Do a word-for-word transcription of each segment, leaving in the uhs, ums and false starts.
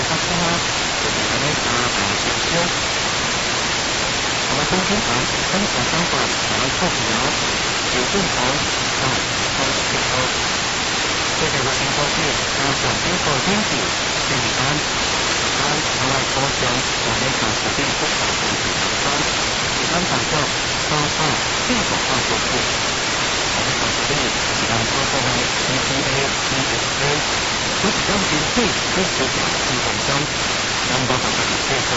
发生啊，就是安尼加大少少。我们中间盘分成三段，来做条，九正头，在头一头。这个我先过去，然后上边过天气，先一单，单我来高上，我们看手边不同的地方，一单大作，高差，这个大作数。我们看手边一单操作为 E P A、E S A， 我一单经费跟市场基本上，能够把它给配合。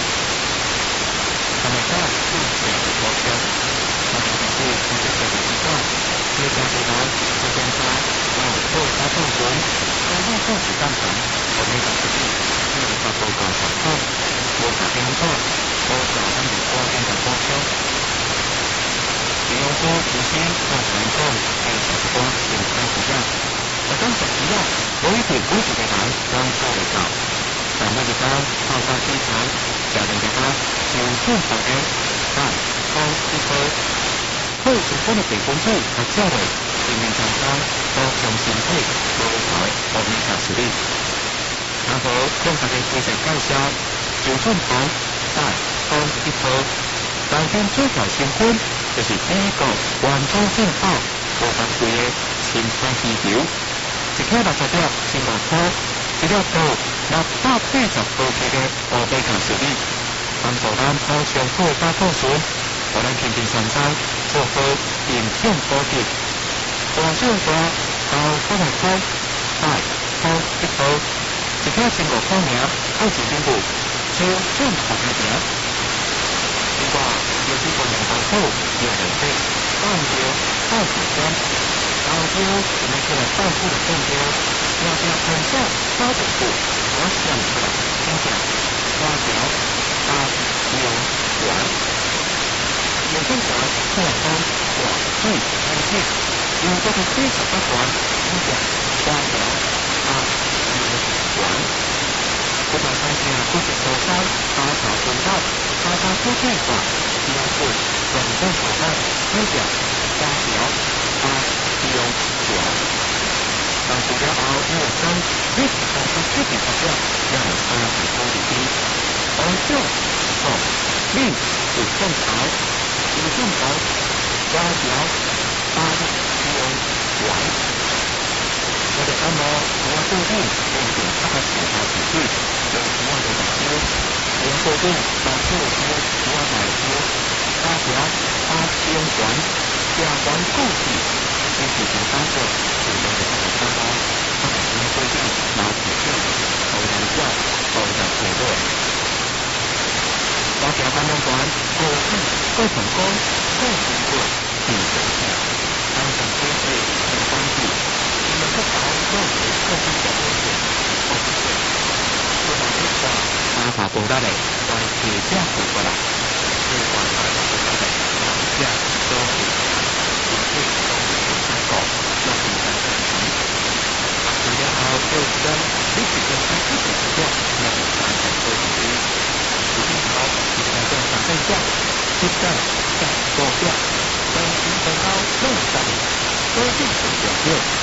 那么在数学的国家，那么是这个社会习惯，这个地方这边它啊做它做人，它要做子弹层，我们讲是这个它做高小测，我打电话，我找他们光电的光车，比如说直接到南站可以找光点开始样，我当时一样，我一点不几个人刚做得到，但那个刚泡发机场，假定的它就正常的但高一科。对成功的北风队和教委前面厂商都用心配多台我们查实力，然后向大家介绍介绍九正头在高一科当天最早新婚就是第一个完州正号五百岁的青菜气球，一颗六十粒千万颗，一粒到六百八十多克的乌贝卡实力，帮助咱好上好加保存。我咱天天上山做好电线保洁，大小大到三十块，大高一头，一颗千五块名，靠住边部，就正大个名。另外，有几个两头好，有两倍，半条到时间，然后就我们出来半步的正标，要不要看下高点步，我想出来，听讲，八条八六完。有正常扩张广对开线，有这个非常不管影响八条八六完。不管看下不是手上八条中道，八条出配法，第二步稳正手段开表八条八六完。当主要熬一生，立即发出具体发表，让八条多比低，而就哦令主正常。有正头，八条，八六完。我哋啱我我高端用電黑嘅時候條端，用主要嘅目標，用高端白超嘅標，主要大標，八條，八六完，下完高鐵，先至做三個，全部嘅黑嘅三包，黑嘅先高端，老條標，後人教，後人學會。八條三兩管，高鐵。各成功，各成功，地成功。安全规矩很关注，你们不搞任何特殊的风险，不是对。不然的话，大法不大嘞，往铁架走过来，是往大法不大嘞，往架都是绝对都是三个，要平常感情。大家好，又是跟历史跟开始的资料，那是安全规矩。一定好，一定要跟上对象。一旦在高调，当平等高弄上，规定是表现。